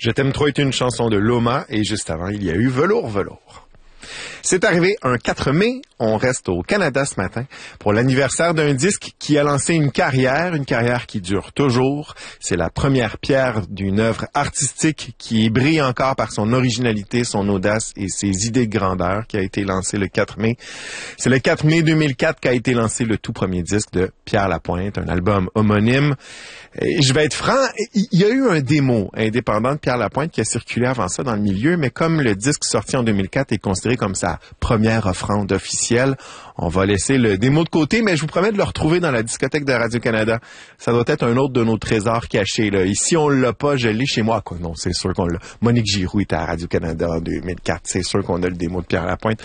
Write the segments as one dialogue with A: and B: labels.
A: Je t'aime trop est une chanson de Loma et juste avant, il y a eu Velours, Velours. C'est arrivé un 4 mai, on reste au Canada ce matin, pour l'anniversaire d'un disque qui a lancé une carrière qui dure toujours. C'est la première pierre d'une œuvre artistique qui brille encore par son originalité, son audace et ses idées de grandeur qui a été lancée le 4 mai. C'est le 4 mai 2004 qu'a été lancé le tout premier disque de Pierre Lapointe, un album homonyme. Et je vais être franc, il y a eu un démo indépendant de Pierre Lapointe qui a circulé avant ça dans le milieu, mais comme le disque sorti en 2004 est considéré comme sa première offrande officielle, on va laisser le démo de côté, mais je vous promets de le retrouver dans la discothèque de Radio-Canada. Ça doit être un autre de nos trésors cachés, là. Ici, on l'a pas, je l'ai chez moi. Quoi, non, c'est sûr qu'on l'a. Monique Giroux était à Radio-Canada en 2004. C'est sûr qu'on a le démo de Pierre Lapointe.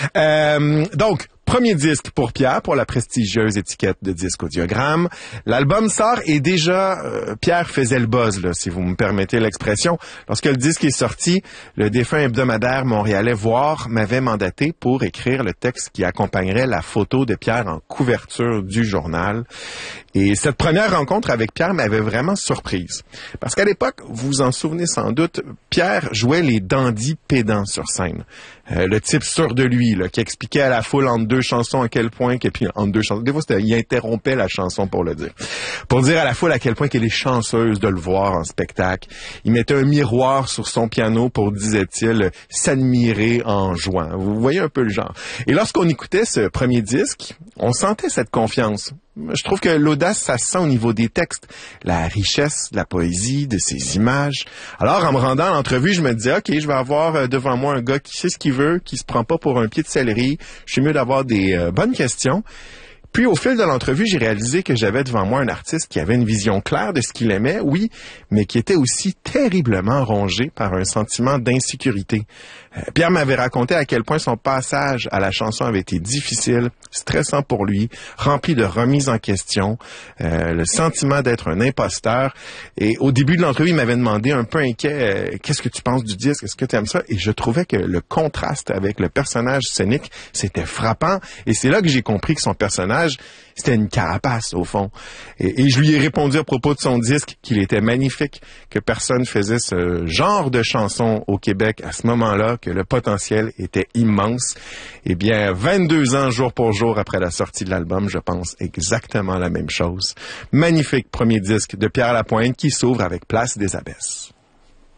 A: Donc, premier disque pour Pierre, pour la prestigieuse étiquette de disque Audiogramme. L'album sort et déjà, Pierre faisait le buzz, là, si vous me permettez l'expression. Lorsque le disque est sorti, le défunt hebdomadaire montréalais Voir m'avait mandaté pour écrire le texte qui accompagnerait la photo de Pierre en couverture du journal. Et cette première rencontre avec Pierre m'avait vraiment surprise. Parce qu'à l'époque, vous vous en souvenez sans doute, Pierre jouait les dandys pédants sur scène. Le type sûr de lui, là, qui expliquait à la foule entre deux chansons à quel point, et puis entre deux chansons, des fois il interrompait la chanson pour le dire. Pour dire à la foule à quel point qu'elle est chanceuse de le voir en spectacle. Il mettait un miroir sur son piano pour, disait-il, s'admirer en jouant. Vous voyez un peu le genre. Et lorsqu'on écoutait ce premier disque, on sentait cette confiance. Je trouve que l'audace, ça se sent au niveau des textes, la richesse de la poésie, de ses images. Alors, en me rendant à l'entrevue, je me disais, OK, je vais avoir devant moi un gars qui sait ce qu'il veut, qui se prend pas pour un pied de céleri. Je suis mieux d'avoir des bonnes questions. Puis, au fil de l'entrevue, j'ai réalisé que j'avais devant moi un artiste qui avait une vision claire de ce qu'il aimait, oui, mais qui était aussi terriblement rongé par un sentiment d'insécurité. Pierre m'avait raconté à quel point son passage à la chanson avait été difficile, stressant pour lui, rempli de remises en question, le sentiment d'être un imposteur. Et au début de l'entrevue, il m'avait demandé un peu inquiet, qu'est-ce que tu penses du disque? Est-ce que tu aimes ça? Et je trouvais que le contraste avec le personnage scénique, c'était frappant. Et c'est là que j'ai compris que son personnage, c'était une carapace, au fond. Et je lui ai répondu à propos de son disque qu'il était magnifique, que personne faisait ce genre de chanson au Québec à ce moment-là, que le potentiel était immense. Eh bien, 22 ans jour pour jour après la sortie de l'album, je pense exactement la même chose. Magnifique premier disque de Pierre Lapointe qui s'ouvre avec Place des Abbesses.